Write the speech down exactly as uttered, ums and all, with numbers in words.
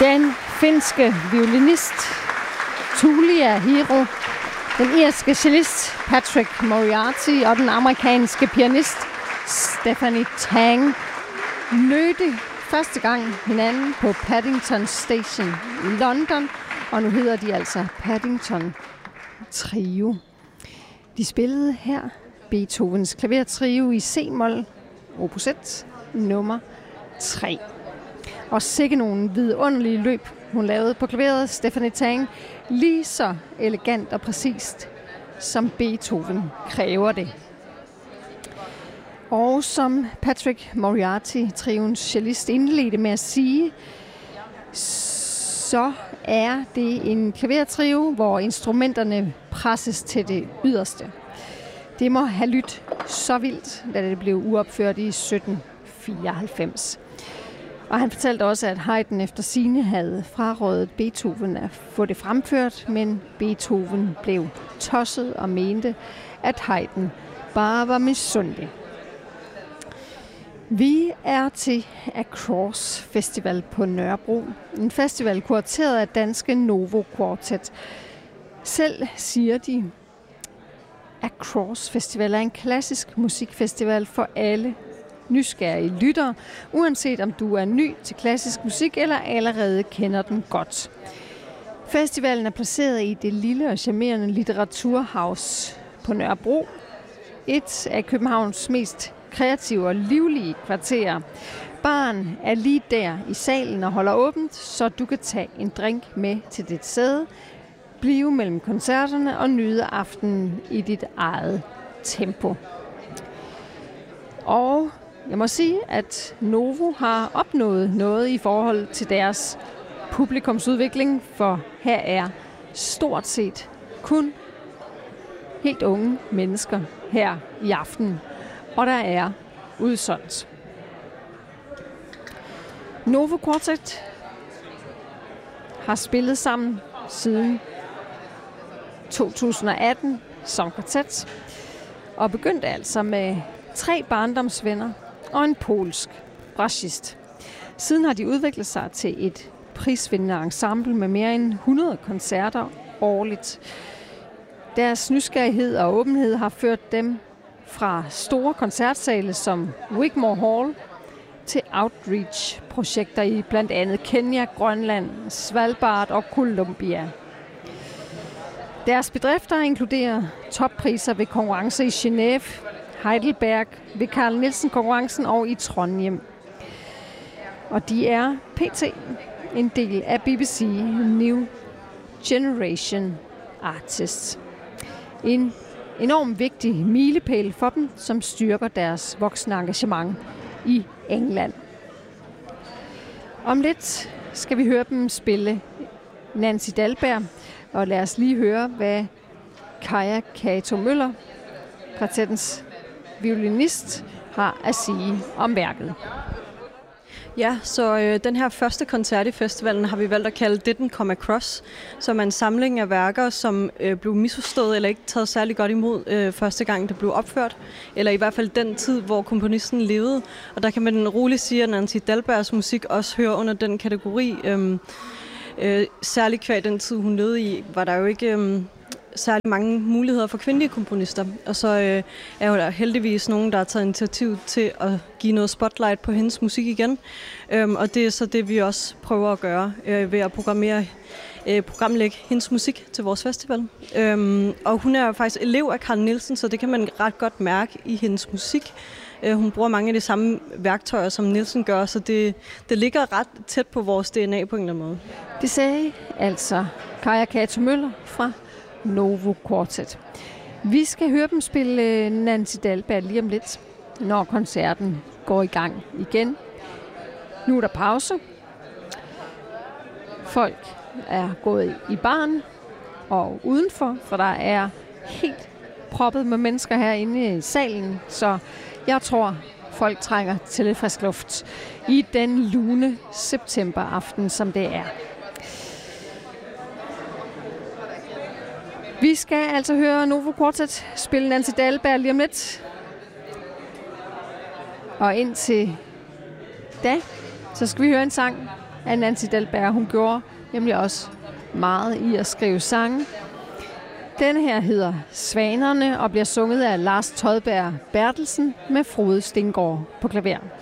Den finske violinist Tuulia Hiro, den irske cellist Patrick Moriarty og den amerikanske pianist Stephanie Tang mødte første gang hinanden på Paddington Station i London, og nu hedder de altså Paddington Trio. De spillede her Beethovens klavertrio i C-mol, opus et, nummer tre. Og sikke nogle vidunderlige løb, hun lavede på klaveret, Stephanie Tang, lige så elegant og præcist, som Beethoven kræver det. Og som Patrick Moriarty, trioens cellist, indledte med at sige, så er det en klavertrio, hvor instrumenterne presses til det yderste. Det må have lyttet så vildt, da det blev uopført i sytten fireoghalvfems. Og han fortalte også, at Haydn efter sigende havde frarådet Beethoven at få det fremført, men Beethoven blev tosset og mente, at Haydn bare var misundelig. Vi er til Across Festival på Nørrebro. En festival kurateret af danske Novo Quartet. Selv siger de, Across Festival er en klassisk musikfestival for alle nysgerrige lyttere, uanset om du er ny til klassisk musik eller allerede kender den godt. Festivalen er placeret i det lille og charmerende litteraturhaus på Nørrebro. Et af Københavns mest kreative og livlige kvarterer. Baren er lige der i salen og holder åbent, så du kan tage en drink med til dit sæde, blive mellem koncerterne og nyde aftenen i dit eget tempo. Og jeg må sige, at Novo har opnået noget i forhold til deres publikumsudvikling, for her er stort set kun helt unge mennesker her i aften, og der er udsolgt. Novo Quartet har spillet sammen siden to tusind og atten som kvartet, og begyndte altså med tre barndomsvenner og en polsk bratschist. Siden har de udviklet sig til et prisvindende ensemble med mere end hundrede koncerter årligt. Deres nysgerrighed og åbenhed har ført dem fra store koncertsale som Wigmore Hall til outreach-projekter i blandt andet Kenya, Grønland, Svalbard og Colombia. Deres bedrifter inkluderer toppriser ved konkurrencer i Genève, Heidelberg, ved Carl Nielsen-konkurrencen og i Trondheim. Og de er pt. En del af B B C New Generation Artists. En enormt vigtig milepæl for dem, som styrker deres voksne engagement i England. Om lidt skal vi høre dem spille Nancy Dalberg, og lad os lige høre, hvad Kaja Kato Møller, kvartettens violinist, har at sige om værket. Ja, så øh, den her første koncert i festivalen har vi valgt at kalde Didn't Come Across, som er en samling af værker, som øh, blev misforstået eller ikke taget særlig godt imod øh, første gang, det blev opført, eller i hvert fald den tid, hvor komponisten levede. Og der kan man roligt sige, at Nancy Dalbergs musik også hører under den kategori. Øh, øh, særligt kvad den tid, hun levede i, var der jo ikke Øh, særlig mange muligheder for kvindelige komponister. Og så øh, er jo der heldigvis nogen, der har taget initiativ til at give noget spotlight på hendes musik igen. Øhm, og det er så det, vi også prøver at gøre øh, ved at programmere, øh, programlægge hendes musik til vores festival. Øhm, og hun er jo faktisk elev af Carl Nielsen, så det kan man ret godt mærke i hendes musik. Øh, hun bruger mange af de samme værktøjer, som Nielsen gør, så det, det ligger ret tæt på vores D N A på en eller anden måde. Det sagde altså Kaja Kato Møller fra Novo Quartet. Vi skal høre dem spille Nancy Dalberg lige om lidt, når koncerten går i gang igen. Nu er der pause. Folk er gået i baren og udenfor, for der er helt proppet med mennesker herinde i salen, så jeg tror, folk trænger til lidt frisk luft i den lune septemberaften, som det er. Vi skal altså høre Novo Quartet spille Nancy Dalberg lige om lidt. Og indtil da, så skal vi høre en sang at Nancy Dalberg, hun gjorde nemlig også meget i at skrive sange. Den her hedder Svanerne og bliver sunget af Lars Todberg Bertelsen med Frode Stengård på klaver.